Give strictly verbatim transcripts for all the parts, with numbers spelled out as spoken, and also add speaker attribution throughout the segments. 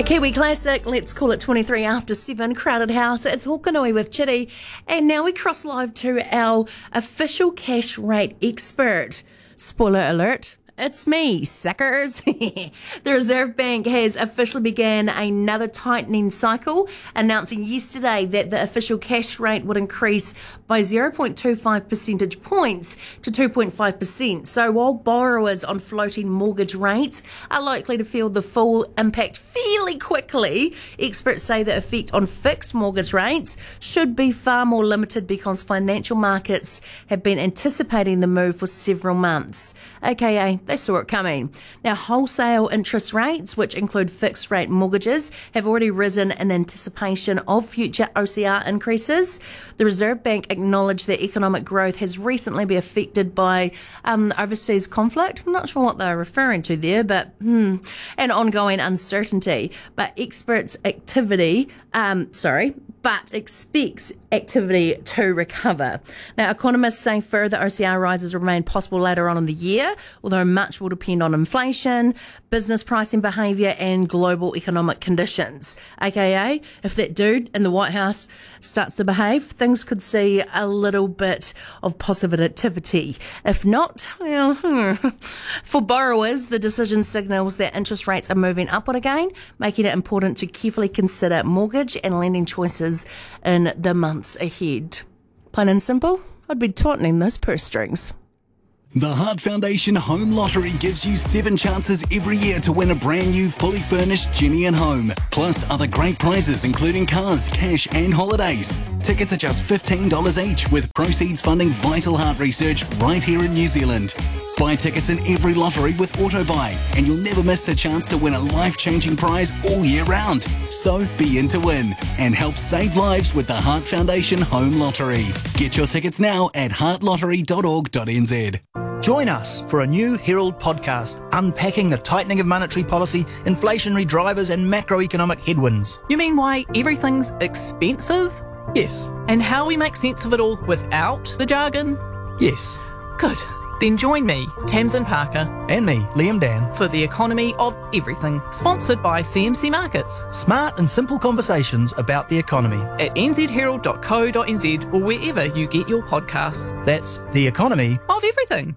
Speaker 1: Kiwi Classic, let's call it twenty-three after seven, Crowded House. It's Hokanui with Chitty. And now we cross live to our official cash rate expert. Spoiler alert. It's me, suckers. The Reserve Bank has officially began another tightening cycle, announcing yesterday that the official cash rate would increase by zero point two five percentage points to two point five percent. So while borrowers on floating mortgage rates are likely to feel the full impact fairly quickly, experts say the effect on fixed mortgage rates should be far more limited because financial markets have been anticipating the move for several months, aka they saw it coming. Now, wholesale interest rates, which include fixed rate mortgages, have already risen in anticipation of future O C R increases. The Reserve Bank acknowledged that economic growth has recently been affected by um, overseas conflict. I'm not sure what they're referring to there, but hmm, and ongoing uncertainty. But experts activity, um, sorry, but expects activity to recover. Now, economists say further O C R rises remain possible later on in the year, although much will depend on inflation, business pricing behaviour and global economic conditions. A K A, if that dude in the White House starts to behave, things could see a little bit of positivity. If not, well, hmm. For borrowers, the decision signals that interest rates are moving upward again, making it important to carefully consider mortgage and lending choices in the months ahead. Plain and simple, I'd be tightening those purse strings.
Speaker 2: The Heart Foundation Home Lottery gives you seven chances every year to win a brand new fully furnished Ginny and Home, plus other great prizes including cars, cash and holidays. Tickets are just fifteen dollars each, with proceeds funding vital heart research right here in New Zealand. Buy tickets in every lottery with AutoBuy and you'll never miss the chance to win a life-changing prize all year round. So be in to win and help save lives with the Heart Foundation Home Lottery. Get your tickets now at heart lottery dot org dot n z.
Speaker 3: Join us for a new Herald podcast unpacking the tightening of monetary policy, inflationary drivers and macroeconomic headwinds.
Speaker 4: You mean why everything's expensive?
Speaker 3: Yes.
Speaker 4: And how we make sense of it all without the jargon?
Speaker 3: Yes.
Speaker 4: Good. Then join me, Tamsin Parker,
Speaker 3: And me, Liam Dan,
Speaker 4: for The Economy of Everything, sponsored by C M C Markets.
Speaker 3: Smart and simple conversations about the economy.
Speaker 4: At n z herald dot co dot n z or wherever you get your podcasts.
Speaker 3: That's The Economy
Speaker 4: of Everything.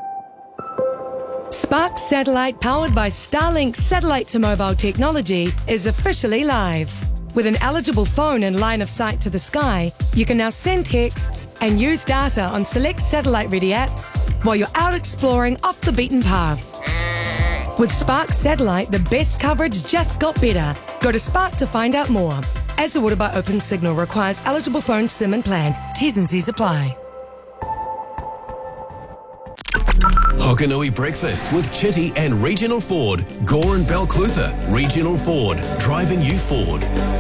Speaker 5: Spark Satellite, powered by Starlink satellite-to-mobile technology, is officially live. With an eligible phone and line of sight to the sky, you can now send texts and use data on select satellite-ready apps while you're out exploring off the beaten path. With Spark Satellite, the best coverage just got better. Go to Spark to find out more. As awarded by Open Signal, requires eligible phone SIM and plan. T's and C's apply.
Speaker 6: Hokanui Breakfast with Chitty and Regional Ford. Gore and Balclutha. Regional Ford. Driving you forward.